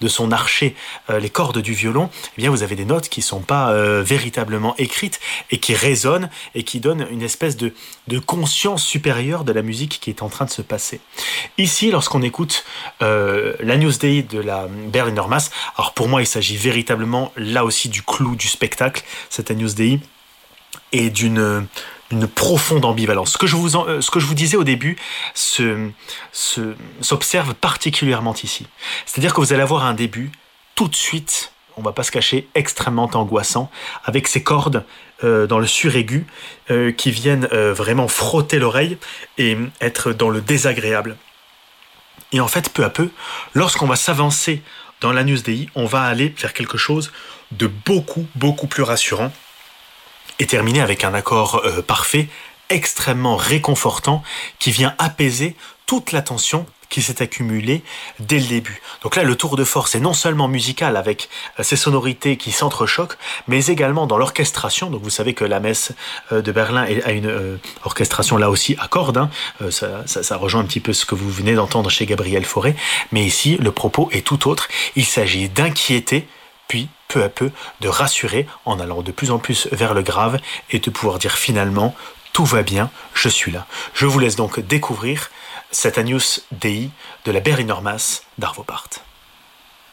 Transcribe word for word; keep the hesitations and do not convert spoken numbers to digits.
de son archet euh, les cordes du violon, eh bien vous avez des notes qui sont pas euh, véritablement écrites et qui résonnent et qui donnent une espèce de, de conscience supérieure de la musique qui est en train de se passer. Ici, lorsqu'on écoute euh, l'Agnus Dei de la Berliner Mass, alors pour moi il s'agit véritablement là aussi du clou du spectacle, cet Agnus Dei, et d'une une profonde ambivalence. Ce que je vous, en, ce que je vous disais au début se, se, s'observe particulièrement ici. C'est-à-dire que vous allez avoir un début tout de suite, on va pas se cacher, extrêmement angoissant, avec ces cordes euh, dans le suraigu euh, qui viennent euh, vraiment frotter l'oreille et être dans le désagréable. Et en fait, peu à peu, lorsqu'on va s'avancer dans l'Agnus Dei, on va aller vers quelque chose de beaucoup, beaucoup plus rassurant, et terminer avec un accord euh, parfait, extrêmement réconfortant, qui vient apaiser toute la tension qui s'est accumulée dès le début. Donc là, le tour de force est non seulement musical avec euh, ces sonorités qui s'entrechoquent, mais également dans l'orchestration. Donc vous savez que la messe euh, de Berlin a une euh, orchestration là aussi à cordes, hein. euh, ça, ça, ça rejoint un petit peu ce que vous venez d'entendre chez Gabriel Fauré, mais ici, le propos est tout autre. Il s'agit d'inquiéter, puis peu à peu de rassurer en allant de plus en plus vers le grave et de pouvoir dire finalement tout va bien, je suis là. Je vous laisse donc découvrir cet Agnus Dei de la Berliner Mass d'Arvo Pärt.